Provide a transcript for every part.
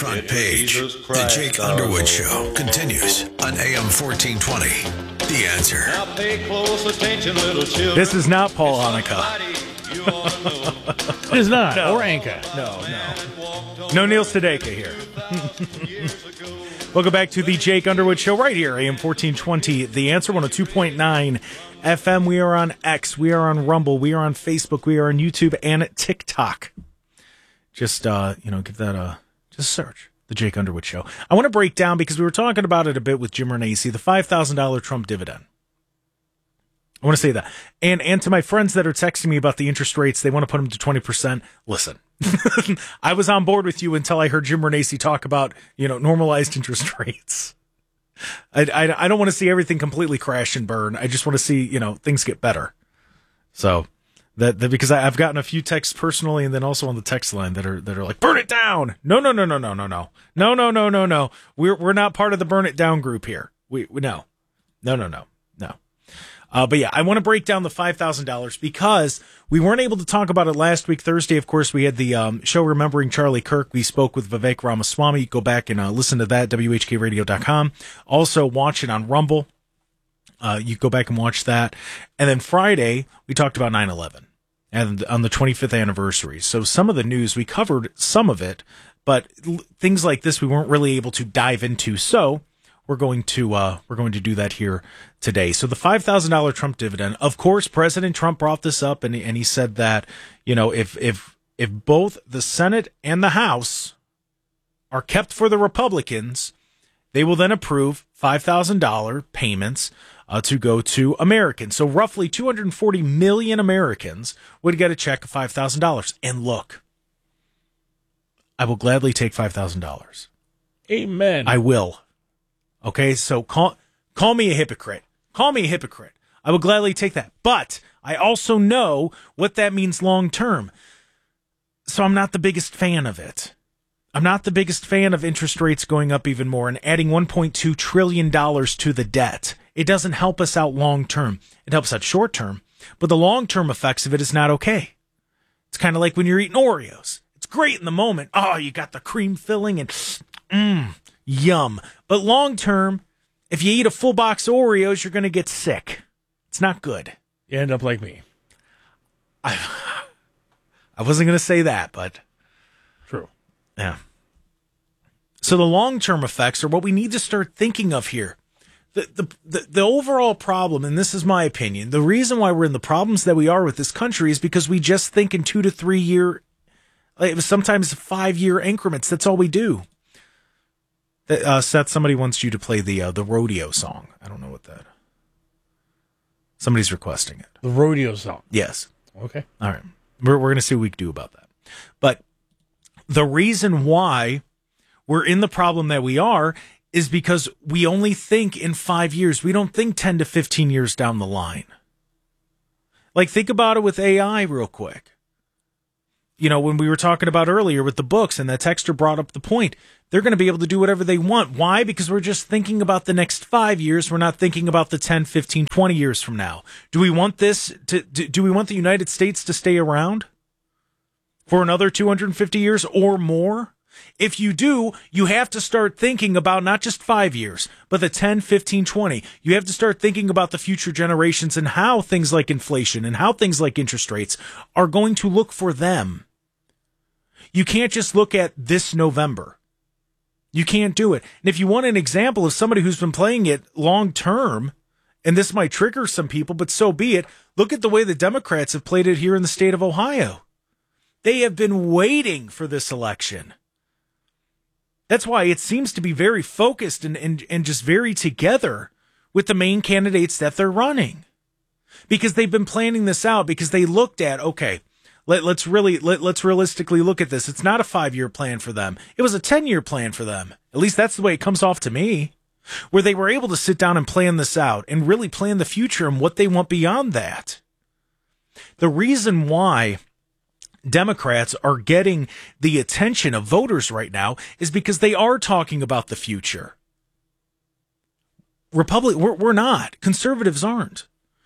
front page. The Jake Underwood Show continues on AM 1420. The Answer. Now pay close attention, little children. This is not Paul Hanukkah. It is not. No. Or Anka. No Neil Sedaka here. Welcome back to the Jake Underwood Show right here, AM 1420. The Answer, 102.9 FM. We are on X. We are on Rumble. We are on Facebook. We are on YouTube and TikTok. Just, give that just search. The Jake Underwood Show. I want to break down, because we were talking about it a bit with Jim Renacci, the $5,000 Trump dividend. I want to say that. And to my friends that are texting me about the interest rates, they want to put them to 20%. Listen, I was on board with you until I heard Jim Renacci talk about, normalized interest rates. I don't want to see everything completely crash and burn. I just want to see, things get better. So that because I've gotten a few texts personally, and then also on the text line that are like, burn it down. No. We're not part of the burn it down group here. No. But yeah, I want to break down the $5,000 because we weren't able to talk about it last week. Thursday, of course, we had the show Remembering Charlie Kirk. We spoke with Vivek Ramaswamy. Go back and listen to that, WHKRadio.com. Also, watch it on Rumble. You go back and watch that. And then Friday, we talked about 9/11 and on the 25th anniversary. So some of the news, we covered some of it, but things like this we weren't really able to dive into. So we're going to do that here today. So the $5,000 Trump dividend, of course, President Trump brought this up, and he said that, if both the Senate and the House are kept for the Republicans, they will then approve $5,000 payments to go to Americans. So roughly 240 million Americans would get a check of $5,000. And look, I will gladly take $5,000. Amen. I will. Okay, so call me a hypocrite. Call me a hypocrite. I will gladly take that. But I also know what that means long term. So I'm not the biggest fan of it. I'm not the biggest fan of interest rates going up even more and adding $1.2 trillion to the debt. It doesn't help us out long term. It helps out short term. But the long term effects of it is not okay. It's kind of like when you're eating Oreos. It's great in the moment. Oh, you got the cream filling and yum. But long term, if you eat a full box of Oreos, you're going to get sick. It's not good. You end up like me. I wasn't going to say that, but True. Yeah. So the long-term effects are what we need to start thinking of here. The overall problem, and this is my opinion, the reason why we're in the problems that we are with this country is because we just think in 2 to 3 year, sometimes 5-year increments. That's all we do. Seth, somebody wants you to play the rodeo song. I don't know what that. Somebody's requesting it. The rodeo song. Yes. Okay. All right. We're going to see what we can do about that. But the reason why we're in the problem that we are is because we only think in 5 years. We don't think 10 to 15 years down the line. Like, think about it with AI real quick. When we were talking about earlier with the books, and that texter brought up the point, they're going to be able to do whatever they want. Why? Because we're just thinking about the next 5 years. We're not thinking about the 10, 15, 20 years from now. Do we want do we want the United States to stay around for another 250 years or more? If you do, you have to start thinking about not just 5 years, but the 10, 15, 20. You have to start thinking about the future generations and how things like inflation and how things like interest rates are going to look for them. You can't just look at this November. You can't do it. And if you want an example of somebody who's been playing it long term, and this might trigger some people, but so be it, look at the way the Democrats have played it here in the state of Ohio. They have been waiting for this election. That's why it seems to be very focused and just very together with the main candidates that they're running. Because they've been planning this out, because they looked at, okay, let's realistically look at this. It's not a 5-year plan for them. It was a 10-year plan for them. At least that's the way it comes off to me, where they were able to sit down and plan this out and really plan the future and what they want beyond that. The reason why Democrats are getting the attention of voters right now is because they are talking about the future. We're not. Conservatives aren't.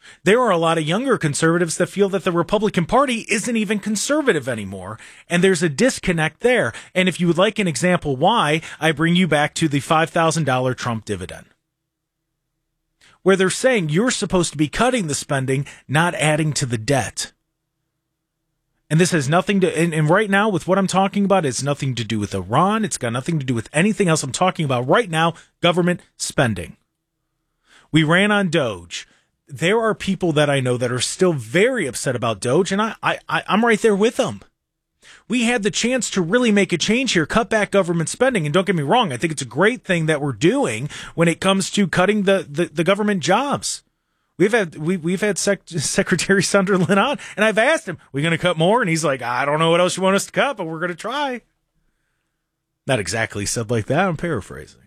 There are a lot of younger conservatives that feel that the Republican Party isn't even conservative anymore, and there's a disconnect there. And if you would like an example why, I bring you back to the $5,000 Trump dividend, where they're saying you're supposed to be cutting the spending, not adding to the debt. And this has nothing to, and right now with what I'm talking about, it's nothing to do with Iran. It's got nothing to do with anything else. I'm talking about right now, government spending. We ran on Doge. There are people that I know that are still very upset about Doge, and I'm right there with them. We had the chance to really make a change here, cut back government spending. And don't get me wrong, I think it's a great thing that we're doing when it comes to cutting the government jobs. We've had Secretary Sunderland on, and I've asked him, "We're going to cut more?" And he's like, "I don't know what else you want us to cut, but we're going to try." Not exactly said like that. I'm paraphrasing.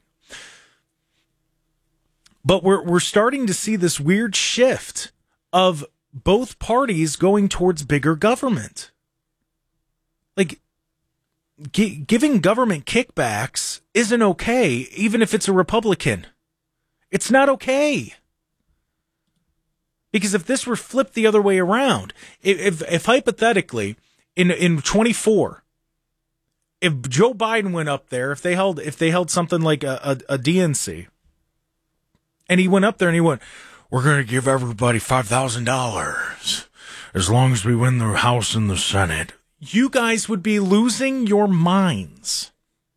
But we're starting to see this weird shift of both parties going towards bigger government. Like, giving government kickbacks isn't okay, even if it's a Republican. It's not okay. Because if this were flipped the other way around, if hypothetically in 24, if Joe Biden went up there, if they held something like a DNC, and he went up there and he went, "We're going to give everybody $5,000 as long as we win the House and the Senate," you guys would be losing your minds.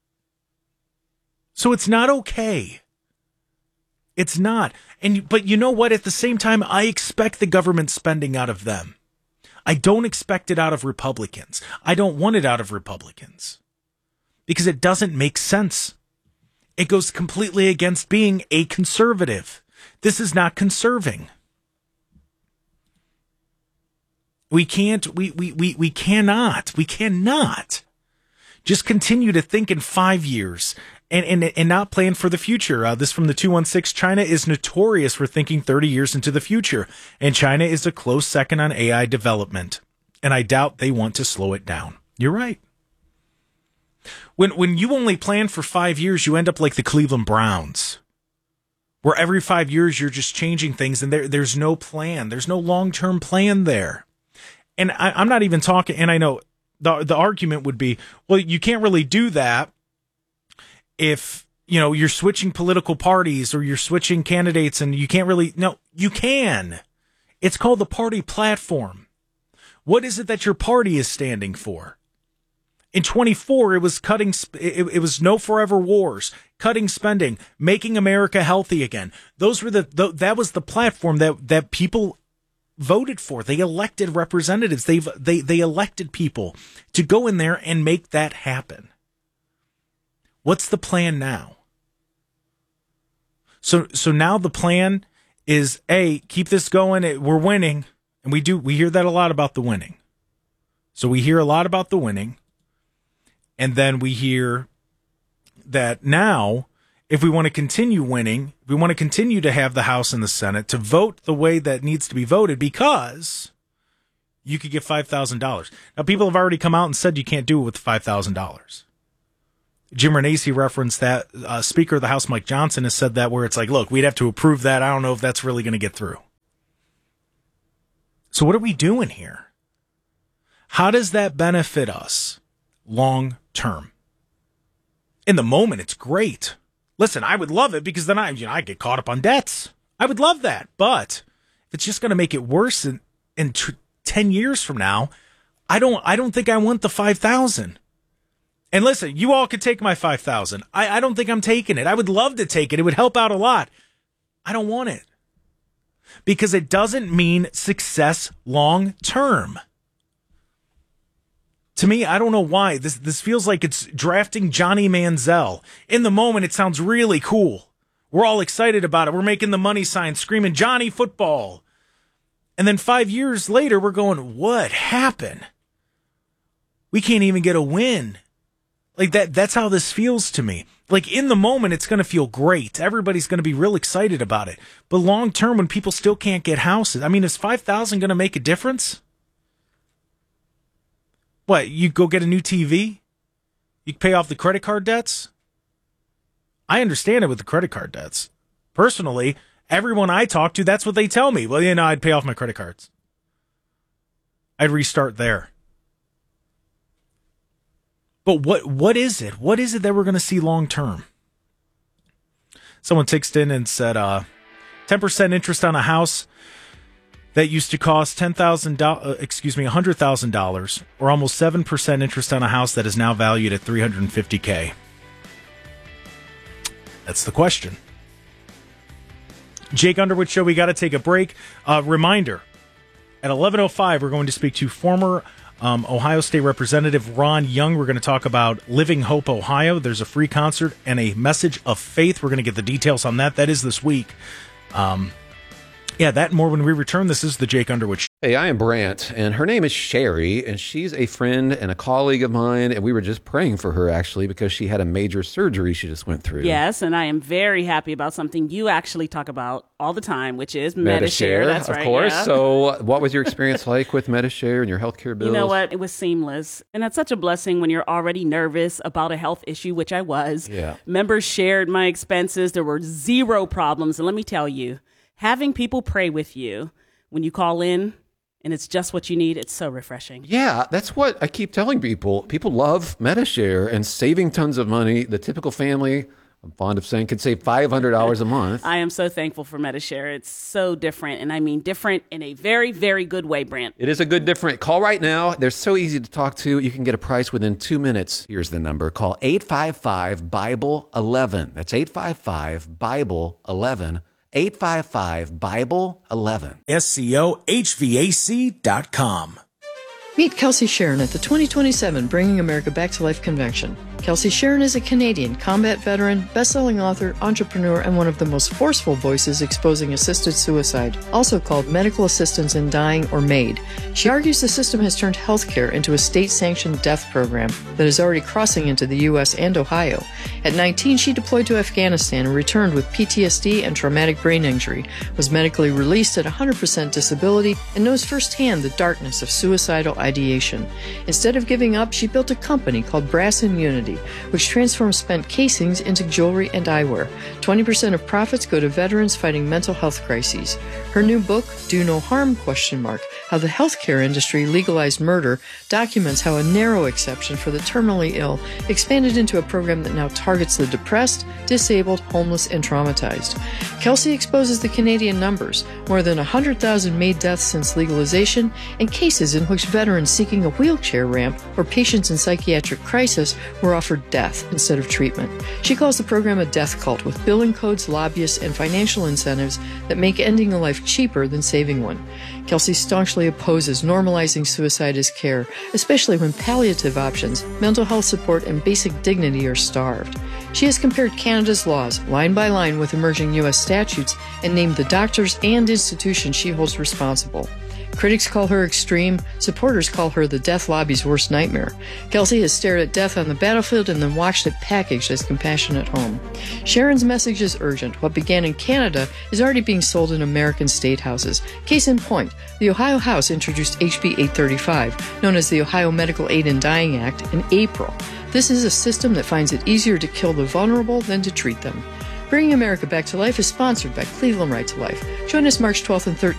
So it's not okay. It's not. But you know what? At the same time, I expect the government spending out of them. I don't expect it out of Republicans. I don't want it out of Republicans because it doesn't make sense. It goes completely against being a conservative. This is not conserving. We cannot just continue to think in 5 years and not plan for the future. This from the 216, China is notorious for thinking 30 years into the future, and China is a close second on AI development, and I doubt they want to slow it down. You're right. When you only plan for 5 years, you end up like the Cleveland Browns, where every 5 years you're just changing things, and there's no plan. There's no long-term plan there. And I'm not even talking, and I know the argument would be, well, you can't really do that if, you're switching political parties or you're switching candidates, and you can't really, no, you can. It's called the party platform. What is it that your party is standing for? In 24, it was it was no forever wars, cutting spending, making America healthy again. Those were that was the platform that people voted for. They elected representatives. They elected people to go in there and make that happen. What's the plan now? So now the plan is, keep this going. We're winning. And we hear that a lot about the winning. So we hear a lot about the winning. And then we hear that now, if we want to continue winning, we want to continue to have the House and the Senate to vote the way that needs to be voted, because you could get $5,000. Now, people have already come out and said you can't do it with $5,000. Jim Renacci referenced that. Speaker of the House, Mike Johnson, has said that, where it's like, look, we'd have to approve that. I don't know if that's really going to get through. So what are we doing here? How does that benefit us long term? In the moment, it's great. Listen, I would love it because then I get caught up on debts. I would love that. But if it's just going to make it worse in 10 years from now, I don't think I want the 5,000. And listen, you all could take my 5,000. I don't think I'm taking it. I would love to take it. It would help out a lot. I don't want it because it doesn't mean success long term. To me, I don't know why. This feels like it's drafting Johnny Manziel. In the moment, it sounds really cool. We're all excited about it. We're making the money sign, screaming, Johnny football. And then 5 years later, we're going, what happened? We can't even get a win. Like that's how this feels to me. Like in the moment, it's going to feel great. Everybody's going to be real excited about it. But long term, when people still can't get houses, I mean, is 5,000 going to make a difference? What, you go get a new TV? You pay off the credit card debts? I understand it with the credit card debts. Personally, Everyone I talk to, that's what they tell me. Well, I'd pay off my credit cards. I'd restart there. But what is it? What is it that we're going to see long term? Someone texted in and said 10% interest on a house that used to cost $100,000, or almost 7% interest on a house that is now valued at $350K. That's the question. Jake Underwood Show, we got to take a break. Reminder, at 11:05, we're going to speak to former Ohio State Representative Ron Young. We're going to talk about Living Hope, Ohio. There's a free concert and a message of faith. We're going to get the details on that. That is this week. That and more when we return. This is the Jake Underwood Show. Hey, I am Brant, and her name is Sherry, and she's a friend and a colleague of mine, and we were just praying for her, actually, because she had a major surgery she just went through. Yes, and I am very happy about something you actually talk about all the time, which is Medi-Share. That's right, of course. Yeah. So what was your experience like with Medi-Share and your healthcare bills? You know what? It was seamless. And that's such a blessing when you're already nervous about a health issue, which I was. Yeah. Members shared my expenses. There were zero problems. And let me tell you, having people pray with you when you call in, and it's just what you need, it's so refreshing. Yeah, that's what I keep telling people. People love Medi-Share and saving tons of money. The typical family, I'm fond of saying, could save $500 a month. I am so thankful for Medi-Share. It's so different, and I mean different in a very, very good way, Brant. It is a good different. Call right now. They're so easy to talk to. You can get a price within 2 minutes. Here's the number. Call 855-BIBLE-11. That's 855-BIBLE-11. 855-BIBLE-11. SCOHVAC.com. Meet Kelsey Sharon at the 2027 Bringing America Back to Life convention. Kelsey Sharon is a Canadian combat veteran, best-selling author, entrepreneur, and one of the most forceful voices exposing assisted suicide, also called medical assistance in dying or MAID. She argues the system has turned healthcare into a state-sanctioned death program that is already crossing into the U.S. and Ohio. At 19, she deployed to Afghanistan and returned with PTSD and traumatic brain injury, was medically released at 100% disability, and knows firsthand the darkness of suicidal ideation. Instead of giving up, she built a company called Brass and Unity, which transforms spent casings into jewelry and eyewear. 20% of profits go to veterans fighting mental health crises. Her new book, Do No Harm? How the healthcare industry legalized murder, documents how a narrow exception for the terminally ill expanded into a program that now targets the depressed, disabled, homeless, and traumatized. Kelsey exposes the Canadian numbers, more than 100,000 MAID deaths since legalization, and cases in which veterans seeking a wheelchair ramp or patients in psychiatric crisis were offered death instead of treatment. She calls the program a death cult with billing codes, lobbyists, and financial incentives that make ending a life cheaper than saving one. Kelsey staunchly opposes normalizing suicide as care, especially when palliative options, mental health support, and basic dignity are starved. She has compared Canada's laws, line by line, with emerging U.S. statutes and named the doctors and institutions she holds responsible. Critics call her extreme. Supporters call her the death lobby's worst nightmare. Kelsey has stared at death on the battlefield and then watched it packaged as compassion at home. Sharon's message is urgent. What began in Canada is already being sold in American state houses. Case in point, the Ohio House introduced HB 835, known as the Ohio Medical Aid in Dying Act, in April. This is a system that finds it easier to kill the vulnerable than to treat them. Bringing America Back to Life is sponsored by Cleveland Right to Life. Join us March 12th and 13th